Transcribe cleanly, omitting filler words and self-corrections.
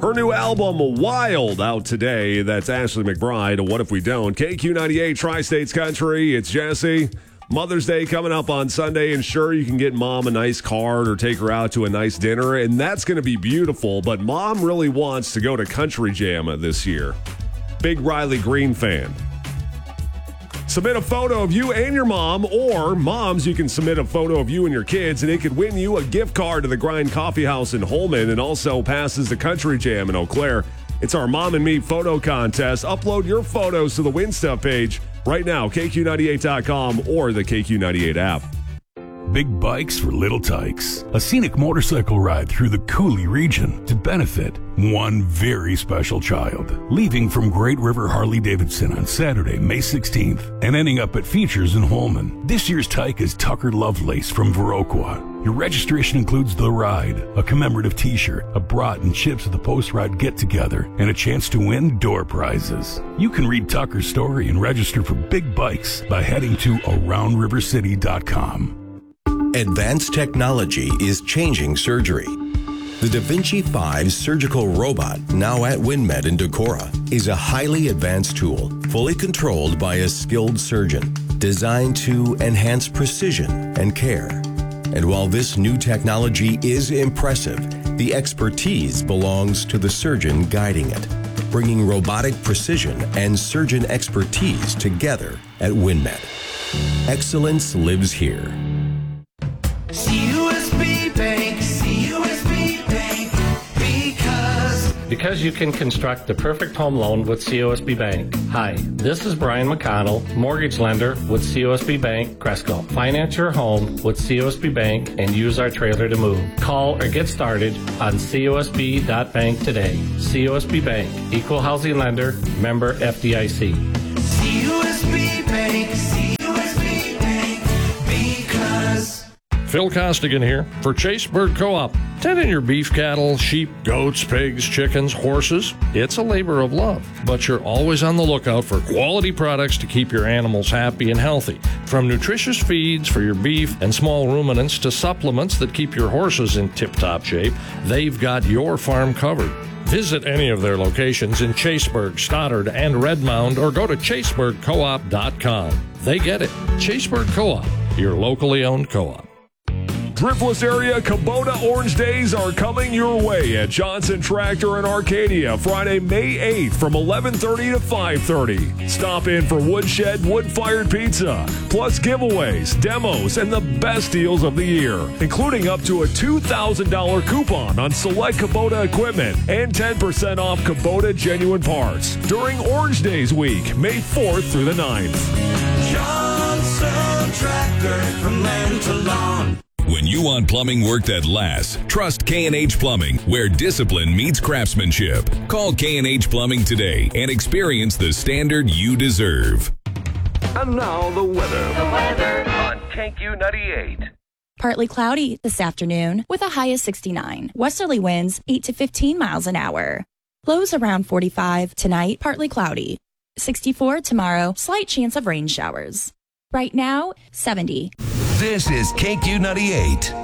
Her new album, Wild, out today. That's Ashley McBride. What If We Don't? KQ98 Tri-States Country. It's Jesse. Mother's Day coming up on Sunday, and sure, you can get mom a nice card or take her out to a nice dinner, and that's going to be beautiful, but mom really wants to go to Country Jam this year. Big Riley Green fan. Submit a photo of you and your mom, or moms, you can submit a photo of you and your kids, and it could win you a gift card to the Grind Coffee House in Holman, and also passes the Country Jam in Eau Claire. It's our Mom and Me photo contest. Upload your photos to the Win Stuff page right now, KQ98.com or the KQ98 app. Big bikes for little tykes. A scenic motorcycle ride through the Cooley region to benefit one very special child. Leaving from Great River Harley-Davidson on Saturday, May 16th, and ending up at Features in Holman. This year's tyke is Tucker Lovelace from Viroqua. Your registration includes the ride, a commemorative t-shirt, a brat and chips at the post-ride get-together, and a chance to win door prizes. You can read Tucker's story and register for big bikes by heading to AroundRiverCity.com. Advanced technology is changing surgery. The Da Vinci 5 surgical robot, now at WinMed in Decorah, is a highly advanced tool, fully controlled by a skilled surgeon, designed to enhance precision and care. And while this new technology is impressive, the expertise belongs to the surgeon guiding it, bringing robotic precision and surgeon expertise together at WinMed. Excellence lives here. CUSB Bank, CUSB Bank, because you can construct the perfect home loan with COSB Bank. Hi, this is Brian McConnell, mortgage lender with COSB Bank, Cresco. Finance your home with COSB Bank and use our trailer to move. Call or get started on COSB.bank today. COSB Bank, equal housing lender, member FDIC. CUSB Bank, CUSB Bank, because... Phil Costigan here for Chaseburg Co-op. Tending your beef cattle, sheep, goats, pigs, chickens, horses, it's a labor of love. But you're always on the lookout for quality products to keep your animals happy and healthy. From nutritious feeds for your beef and small ruminants to supplements that keep your horses in tip-top shape, they've got your farm covered. Visit any of their locations in Chaseburg, Stoddard, and Redmond, or go to chaseburgcoop.com. They get it. Chaseburg Co-op, your locally owned co-op. Driftless area Kubota Orange Days are coming your way at Johnson Tractor in Arcadia, Friday, May 8th from 11:30 to 5:30. Stop in for woodshed wood-fired pizza, plus giveaways, demos, and the best deals of the year, including up to a $2,000 coupon on select Kubota equipment and 10% off Kubota genuine parts during Orange Days week, May 4th through the 9th. Johnson Tractor, from land to lawn. When you want plumbing work that lasts, trust K&H Plumbing, where discipline meets craftsmanship. Call K&H Plumbing today and experience the standard you deserve. And now the weather. On KQ98. Partly cloudy this afternoon with a high of 69. Westerly winds 8 to 15 miles an hour. Lows around 45 tonight, partly cloudy. 64 tomorrow, slight chance of rain showers. Right now, 70. This is KQ98.